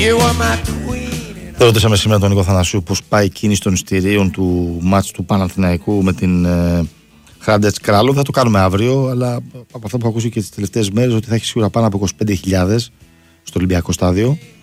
Δεν ρωτήσαμε σήμερα τον Νίκο Θανασίου πώς πάει η κίνηση των εισιτηρίων του μάτς του Παναθηναϊκού με την Hrádec Králové. Θα το κάνουμε αύριο, αλλά από αυτό που έχω ακούσει και τις τελευταίες μέρες ότι θα έχει σίγουρα πάνω από 25.000 στο Ολυμπιακό στάδιο.